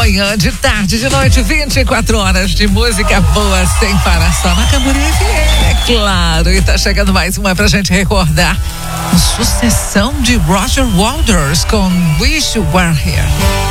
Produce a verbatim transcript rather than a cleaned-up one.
manhã, de tarde, de noite, vinte e quatro horas de música boa sem parar, só na Camboriú F M, é claro. E tá chegando mais uma pra gente recordar. Sucessão de Roger Waters com Wish You Were Here.